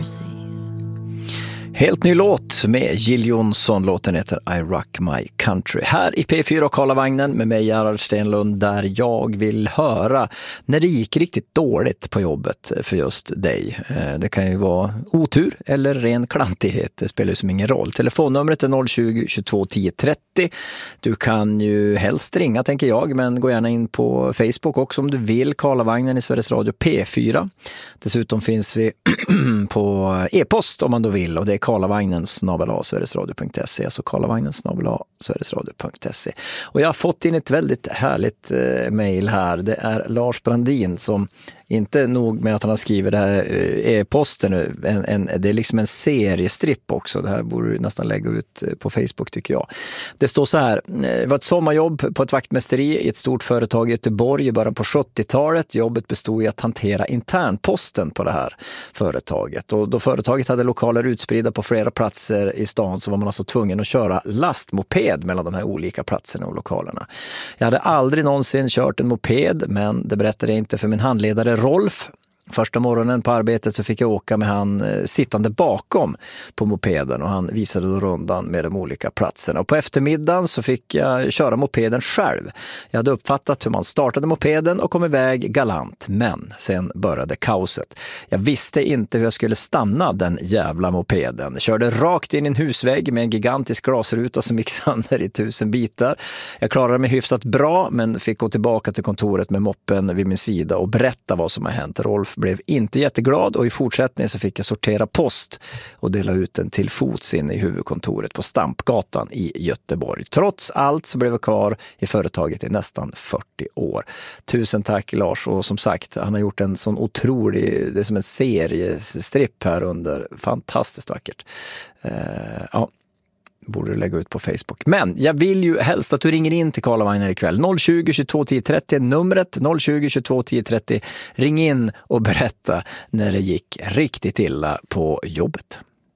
overseas. Helt ny låt med Jill Johnson. Låten heter I Rock My Country. Här i P4 och Karlavagnen med mig Gerhard Stenlund, där jag vill höra när det gick riktigt dåligt på jobbet för just dig. Det kan ju vara otur eller ren klantighet. Det spelar ju som ingen roll. Telefonnumret är 020 22 10 30. Du kan ju helst ringa, tänker jag, men gå gärna in på Facebook också om du vill. Karlavagnen i Sveriges Radio P4. Dessutom finns vi på e-post om man då vill, och det är karlavagnen@sverigesradio.se, alltså karlavagnen@sverigesradio.se. Och jag har fått in ett väldigt härligt mejl här. Det är Lars Brandin som, inte nog med att han har skrivit det här e-posten, det är liksom en seriestripp också. Det här borde du nästan lägga ut på Facebook, tycker jag. Det står så här: det var ett sommarjobb på ett vaktmästeri i ett stort företag i Göteborg i början på 70-talet. Jobbet bestod i att hantera internposten på det här företaget. Och då företaget hade lokaler utspridda på flera platser i stan, så var man alltså tvungen att köra lastmoped mellan de här olika platserna och lokalerna. Jag hade aldrig någonsin kört en moped, men det berättade jag inte för min handledare Rolf. Första morgonen på arbetet så fick jag åka med han sittande bakom på mopeden, och han visade då rundan med de olika platserna. Och på eftermiddagen så fick jag köra mopeden själv. Jag hade uppfattat hur man startade mopeden och kom iväg galant, men sen började kaoset. Jag visste inte hur jag skulle stanna den jävla mopeden. Jag körde rakt in i en husvägg med en gigantisk glasruta som gick sönder i 1000 bitar. Jag klarade mig hyfsat bra, men fick gå tillbaka till kontoret med moppen vid min sida och berätta vad som har hänt. Rolf blev inte jätteglad, och i fortsättningen så fick jag sortera post och dela ut den till fots in i huvudkontoret på Stampgatan i Göteborg. Trots allt så blev jag kvar i företaget i nästan 40 år. Tusen tack Lars, och som sagt, han har gjort en sån otrolig, det är som en seriestripp här under, fantastiskt vackert. Ja, borde du lägga ut på Facebook. Men jag vill ju helst att du ringer in till Karlavagnen ikväll. 020 22 10 30 numret, 020 22 10 30. Ring in och berätta när det gick riktigt illa på jobbet.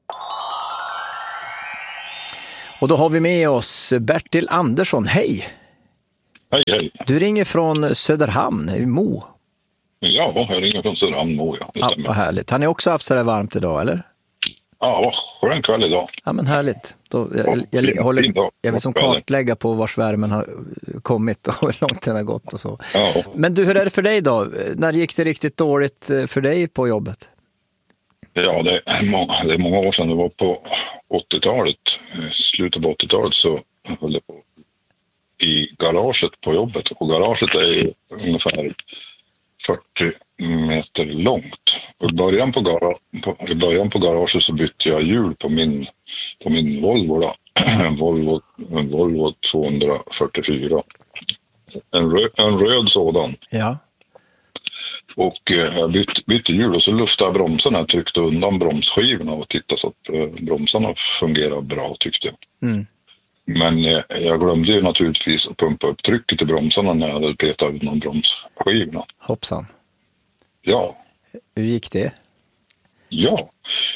Och då har vi med oss Bertil Andersson. Hej! Hej, hej. Du ringer från Söderhamn, i Mo. Ja, jag ringer från Söderhamn, Mo, ja. Ja, vad härligt. Han är också haft så där varmt idag, eller? Ja, vad skön kväll idag. Ja, men härligt. Då, jag vill som kartlägga på vars värmen har kommit och hur långt den har gått och så. Ja. Men du, hur är det för dig då? När gick det riktigt dåligt för dig på jobbet? Ja, det är många år sedan. Det var på 80-talet. Slutet på 80-talet så höll jag på i garaget på jobbet. Och garaget är ungefär 40 meter långt. Och i början på garaget så bytte jag hjul på min Volvo då. En Volvo 244. En röd sådan. Ja. Och jag bytte hjul och så luftade jag bromsarna. Jag tryckte undan bromsskivorna och tittade så att bromsarna fungerar bra, tyckte jag. Mm. Men jag glömde ju naturligtvis att pumpa upp trycket i bromsarna när jag hade petat undan bromsskivorna. Hoppsan. Ja. Hur gick det? Ja.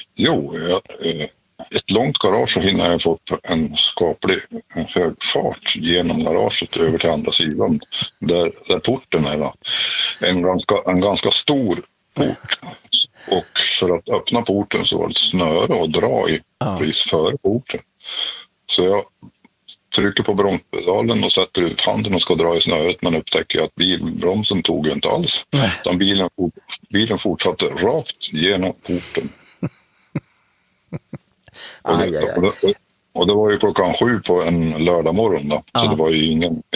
Ett långt garage så hinner jag få en skaplig hög fart genom garaget över till andra sidan. Där porten är då. En ganska stor port. Och för att öppna porten så var det ett snöre att dra i precis före porten. Så jag trycker på bromspedalen och sätter ut handen och ska dra i snöret, men upptäcker att bilbromsen tog ju inte alls. Utan bilen fortsatte rakt genom porten. Och det var ju 7:00 på en lördag morgon då. Så det var ju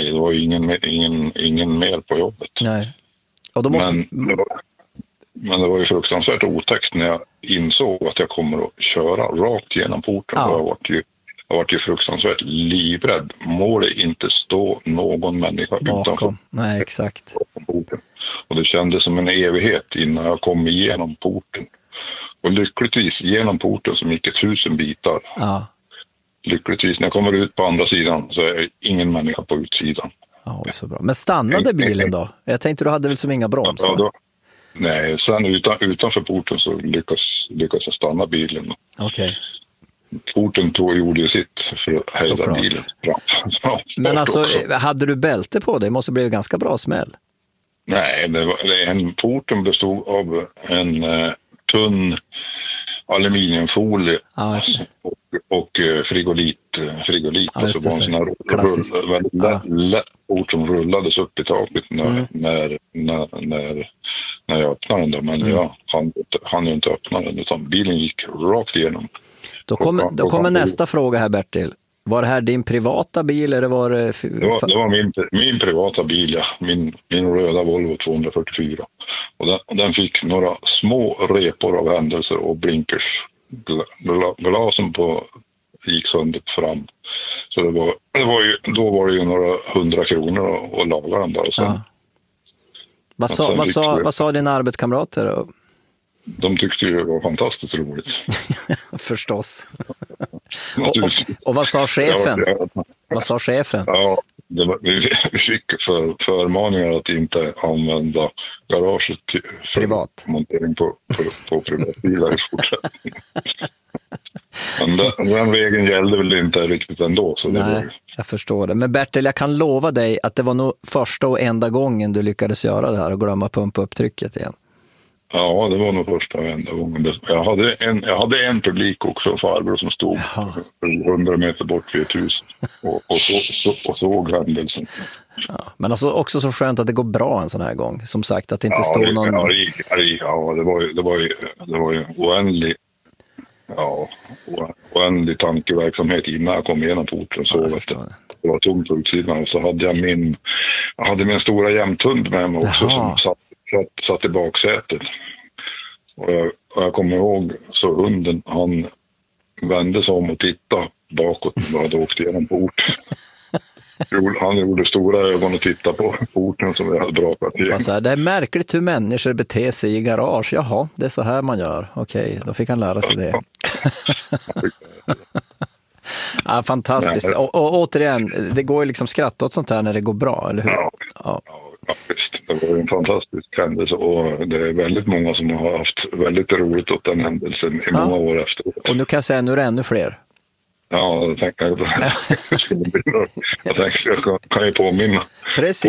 ingen mer på jobbet. Nej. Och då måste... Men det var ju fruktansvärt otäckt när jag insåg att jag kommer att köra rakt genom porten. Ja. Jag var ju fruktansvärt livrädd. Må det inte stå någon människa utanför. Nej, exakt. Och det kändes som en evighet innan jag kom igenom porten. Och lyckligtvis genom porten som gick 1000 bitar. Ja. Lyckligtvis när jag kommer ut på andra sidan så är det ingen människa på utsidan. Ja, så bra. Men stannade bilen då? Jag tänkte du hade väl som inga bromsar? Ja, nej, sen utanför porten så lyckas jag stanna bilen. Okej. Porten gjorde ju sitt för att hejda bilen. Men alltså, hade du bälte på dig? Det måste bli en ganska bra smäll. Nej, porten bestod av en tunn aluminiumfolie Ja, just det. och frigolit. Ja, Och just så det, var en sån här klassisk. väldigt lätt port som rullades upp i taket när jag öppnade den. Då. Men jag hann ju inte öppna den, utan bilen gick rakt igenom. Då kommer nästa fråga här, Bertil. Var det här din privata bil eller var det... Det var min privata bil, ja. Min röda Volvo 244. Och den fick några små repor av händelser och blinkers. Glasen gick sönder fram. Så då var det ju några 100 kronor att laga den där. Ja. Vad sa dina arbetskamrater då? De tyckte ju det var fantastiskt roligt. Förstås. och vad sa chefen? Vad sa chefen? Ja, vi fick förmaningar att inte använda garaget för privat montering på privatbilar i fortsättningen. Men den regeln gällde väl inte riktigt ändå. Så nej, jag förstår det. Men Bertil, jag kan lova dig att det var nog första och enda gången du lyckades göra det här och glömma pumpa upp trycket igen. Ja, det var nog första och enda gången. Jag hade en publik också, farbror som stod 100 meter bort vid ett hus och såg händelsen. Ja, men alltså också så skönt att det går bra en sån här gång. Som sagt, att det inte står någon... Det var ju oändlig tankeverksamhet innan jag kom igenom porten. Så det var tomt på utsidan. Och så hade jag min stora jämthund med mig också som satt i baksätet. Och jag kommer ihåg så hunden, han vände sig om och tittade bakåt och hade åkt igenom porten. Han gjorde stora ögon och tittade på porten som vi hade brakat igen. Det är märkligt hur människor beter sig i garage. Jaha, det är så här man gör. Okej, då fick han lära sig det. Ja, fantastiskt. Och återigen, det går ju liksom skratta åt sånt här när det går bra, eller hur? Ja, visst. Det var en fantastisk händelse och det är väldigt många som har haft väldigt roligt åt den händelsen i många år efteråt. Och nu kan jag säga, nu är det ännu fler. Ja, jag tänkte jag kan ju påminna. Precis.